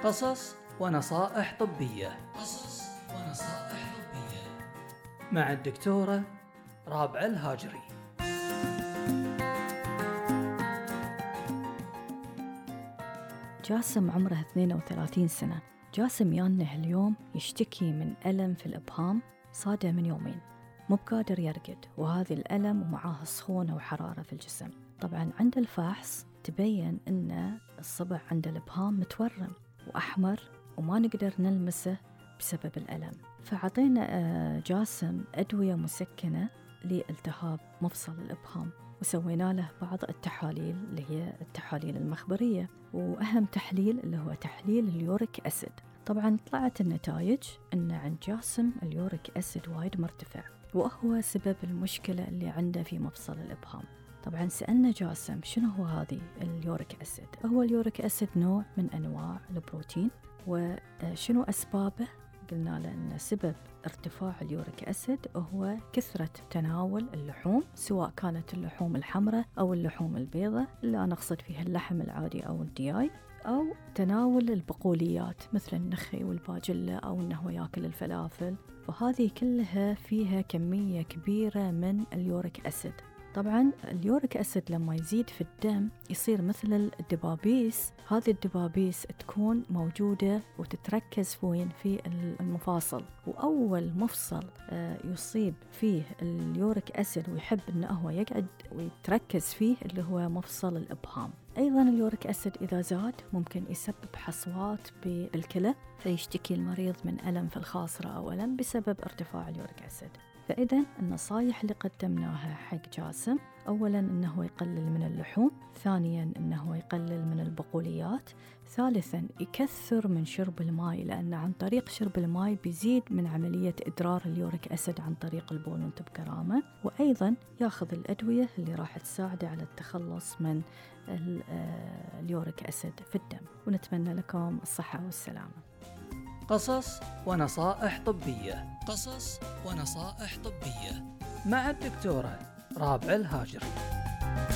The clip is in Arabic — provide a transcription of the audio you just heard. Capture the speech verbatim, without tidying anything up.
قصص ونصائح طبية. قصص ونصائح طبية مع الدكتورة رابعة الهاجري. جاسم عمره اثنين وثلاثين سنة. جاسم يانه اليوم يشتكي من ألم في الإبهام صاده من يومين، مو بقادر يرقد، وهذه الألم ومعاه سخونة وحرارة في الجسم. طبعا عند الفحص تبين أن الصبع عند الإبهام متورم وأحمر وما نقدر نلمسه بسبب الألم. فعطينا جاسم أدوية مسكنة لالتهاب مفصل الإبهام، وسوينا له بعض التحاليل اللي هي التحاليل المخبرية، وأهم تحليل اللي هو تحليل اليوريك أسيد. طبعا طلعت النتائج أن عند جاسم اليوريك أسيد وايد مرتفع، وهو سبب المشكلة اللي عنده في مفصل الإبهام. طبعا سألنا جاسم شنو هو هذه اليوريك أسيد. هو اليوريك أسيد نوع من أنواع البروتين، وشنو أسبابه؟ قلنا له أن سبب ارتفاع اليوريك أسيد هو كثرة تناول اللحوم، سواء كانت اللحوم الحمراء أو اللحوم البيضاء اللي أنا أقصد فيها اللحم العادي أو الدياي، أو تناول البقوليات مثل النخي والباجلة، أو أنه يأكل الفلافل. فهذه كلها فيها كمية كبيرة من اليوريك أسيد. طبعا اليوريك أسيد لما يزيد في الدم يصير مثل الدبابيس. هذه الدبابيس تكون موجودة وتتركز فين؟ في المفاصل، وأول مفصل يصيب فيه اليوريك أسيد ويحب أنه هو يقعد ويتركز فيه اللي هو مفصل الإبهام. أيضا اليوريك أسيد إذا زاد ممكن يسبب حصوات بالكلى، فيشتكي المريض من ألم في الخاصرة أو ألم بسبب ارتفاع اليوريك أسيد. فإذا النصائح اللي قدمناها حق جاسم، أولا أنه يقلل من اللحوم، ثانيا أنه يقلل من البقوليات، ثالثا يكثر من شرب الماء، لأن عن طريق شرب الماء بيزيد من عملية إدرار اليوريك أسيد عن طريق البول وانت بكرامة، وأيضا ياخذ الأدوية اللي راح تساعده على التخلص من اليوريك أسيد في الدم. ونتمنى لكم الصحة والسلامة. قصص ونصائح طبية. قصص ونصائح طبية مع الدكتورة رابعة الهاجري.